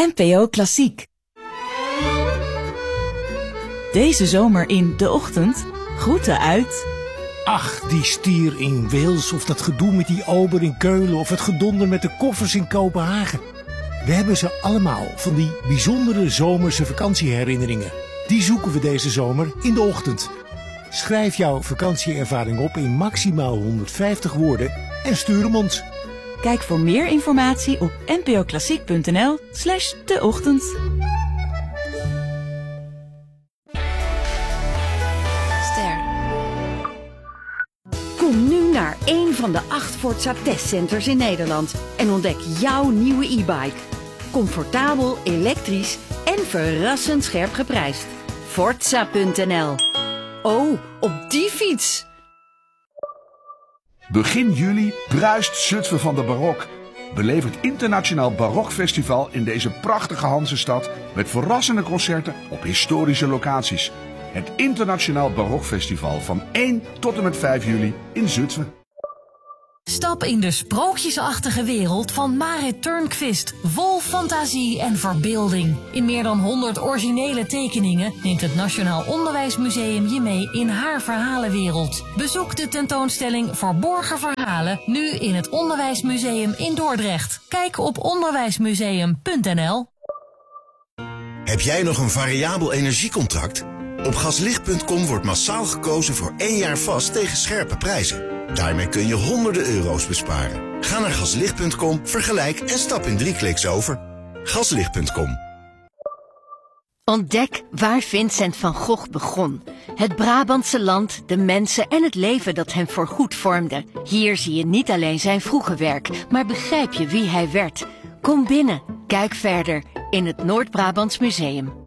NPO Klassiek. Deze zomer in De Ochtend, groeten uit... Ach, die stier in Wales of dat gedoe met die ober in Keulen of het gedonder met de koffers in Kopenhagen. We hebben ze allemaal, van die bijzondere zomerse vakantieherinneringen. Die zoeken we deze zomer in De Ochtend. Schrijf jouw vakantieervaring op in maximaal 150 woorden en stuur hem ons. Kijk voor meer informatie op npoklassiek.nl/deochtend. Kom nu naar een van de 8 Forza testcenters in Nederland en ontdek jouw nieuwe e-bike. Comfortabel, elektrisch en verrassend scherp geprijsd. Forza.nl. Oh, op die fiets! Begin juli bruist Zutphen van de barok. Beleef het Internationaal Barokfestival in deze prachtige Hansestad met verrassende concerten op historische locaties. Het Internationaal Barokfestival van 1 tot en met 5 juli in Zutphen. Stap in de sprookjesachtige wereld van Marit Turnquist, vol fantasie en verbeelding. In meer dan 100 originele tekeningen neemt het Nationaal Onderwijsmuseum je mee in haar verhalenwereld. Bezoek de tentoonstelling Verborgen Verhalen, nu in het Onderwijsmuseum in Dordrecht. Kijk op onderwijsmuseum.nl. Heb jij nog een variabel energiecontract? Op gaslicht.com wordt massaal gekozen voor 1 jaar vast tegen scherpe prijzen. Daarmee kun je honderden euro's besparen. Ga naar gaslicht.com, vergelijk en stap in 3 kliks over. Gaslicht.com. Ontdek waar Vincent van Gogh begon. Het Brabantse land, de mensen en het leven dat hem voorgoed vormde. Hier zie je niet alleen zijn vroege werk, maar begrijp je wie hij werd. Kom binnen, kijk verder in het Noord-Brabants Museum.